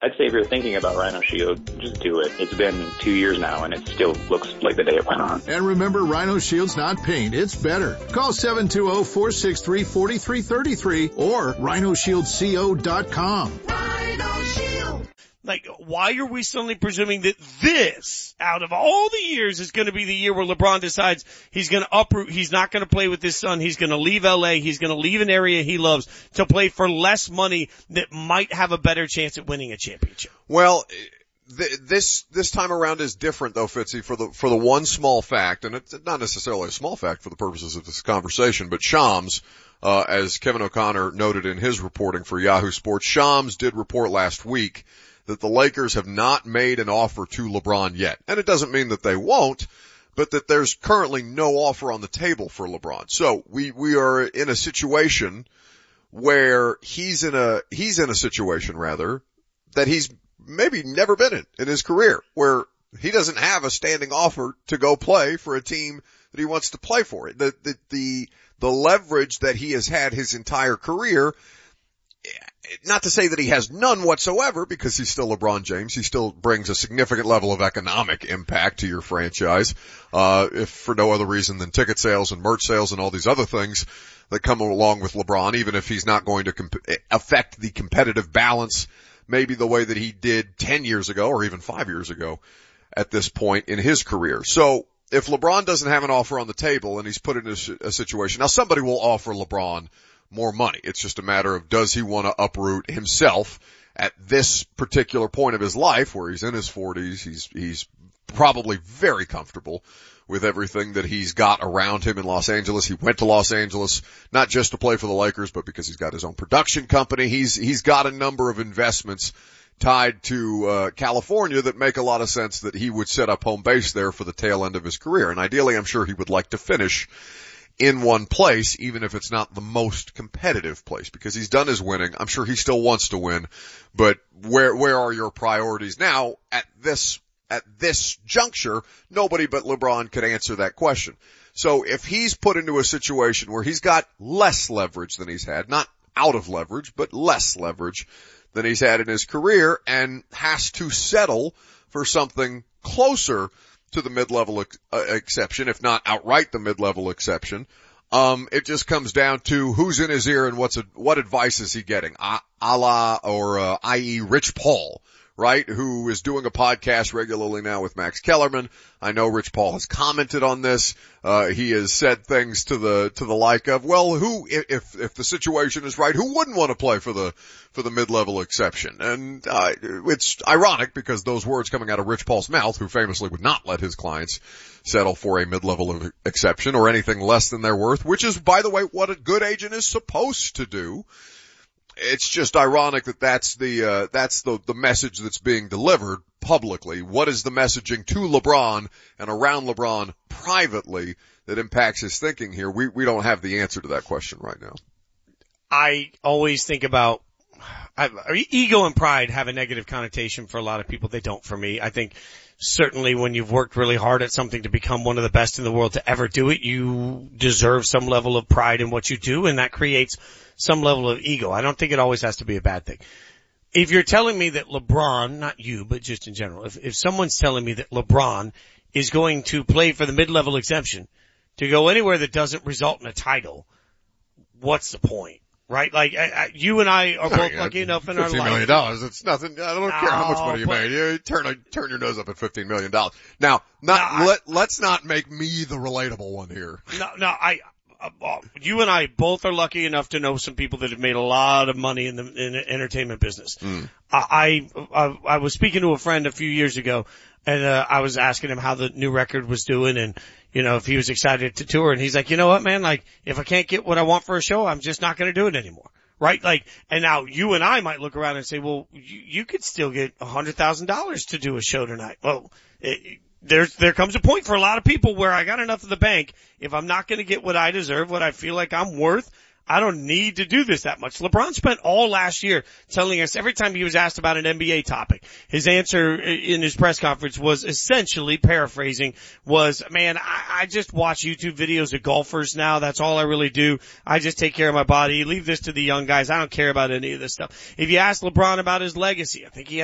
I'd say if you're thinking about Rhino Shield, just do it. It's been 2 years now, and it still looks like the day it went on. And remember, Rhino Shield's not paint, it's better. Call 720-463-4333 or rhinosshieldco.com. Rhino Shield. Like, why are we suddenly presuming that this, out of all the years, is going to be the year where LeBron decides he's going to uproot, he's not going to play with his son, he's going to leave LA, he's going to leave an area he loves to play for less money that might have a better chance at winning a championship? Well, this time around is different though, Fitzy, for the one small fact, and it's not necessarily a small fact for the purposes of this conversation, but Shams, as Kevin O'Connor noted in his reporting for Yahoo Sports, Shams did report last week that the Lakers have not made an offer to LeBron yet. And it doesn't mean that they won't, but that there's currently no offer on the table for LeBron. So we are in a situation where he's in a situation rather that he's maybe never been in his career, where he doesn't have a standing offer to go play for a team that he wants to play for. The leverage that he has had his entire career, not to say that he has none whatsoever, because he's still LeBron James. He still brings a significant level of economic impact to your franchise, if for no other reason than ticket sales and merch sales and all these other things that come along with LeBron, even if he's not going to affect the competitive balance maybe the way that he did 10 years ago or even 5 years ago at this point in his career. So if LeBron doesn't have an offer on the table and he's put in a situation, now somebody will offer LeBron more money. It's just a matter of, does he want to uproot himself at this particular point of his life where he's in his 40s. He's probably very comfortable with everything that he's got around him in Los Angeles. He went to Los Angeles not just to play for the Lakers, but because he's got his own production company. He's got a number of investments tied to California that make a lot of sense that he would set up home base there for the tail end of his career. And ideally, I'm sure he would like to finish in one place, even if it's not the most competitive place, because he's done his winning. I'm sure he still wants to win, but where are your priorities now at this juncture? Nobody but LeBron could answer that question. So if he's put into a situation where he's got less leverage than he's had, not out of leverage, but less leverage than he's had in his career, and has to settle for something closer to the mid-level exception, if not outright the mid-level exception, it just comes down to who's in his ear and what advice is he getting, i.e. Rich Paul, right, who is doing a podcast regularly now with Max Kellerman. I know Rich Paul has commented on this. He has said things to the like of, well, who, if the situation is right, who wouldn't want to play for the mid-level exception? And, it's ironic because those words coming out of Rich Paul's mouth, who famously would not let his clients settle for a mid-level exception or anything less than their worth, which is, by the way, what a good agent is supposed to do. It's just ironic that that's the message that's being delivered publicly. What is the messaging to LeBron and around LeBron privately that impacts his thinking here? We don't have the answer to that question right now. I always think about ego and pride have a negative connotation for a lot of people. They don't for me. I think certainly when you've worked really hard at something to become one of the best in the world to ever do it, you deserve some level of pride in what you do, and that creates some level of ego. I don't think it always has to be a bad thing. If you're telling me that LeBron, not you, but just in general, if someone's telling me that LeBron is going to play for the mid-level exception to go anywhere that doesn't result in a title, what's the point? Right? Like, you and I are both lucky enough in our life. $15 million. It's nothing. I don't care how much money you made. You turn your nose up at $15 million. Now, let's not make me the relatable one here. You and I both are lucky enough to know some people that have made a lot of money in the entertainment business. I was speaking to a friend a few years ago, and I was asking him how the new record was doing, and if he was excited to tour, and he's like, you know what, man, like, if I can't get what I want for a show, I'm just not going to do it anymore. Right? Like, and now you and I might look around and say, well, you could still get $100,000 to do a show tonight. Well, there comes a point for a lot of people where I got enough of the bank. If I'm not going to get what I deserve, what I feel like I'm worth, I don't need to do this that much. LeBron spent all last year telling us every time he was asked about an NBA topic, his answer in his press conference was essentially paraphrasing was, man, I just watch YouTube videos of golfers now. That's all I really do. I just take care of my body. Leave this to the young guys. I don't care about any of this stuff. If you ask LeBron about his legacy, I think he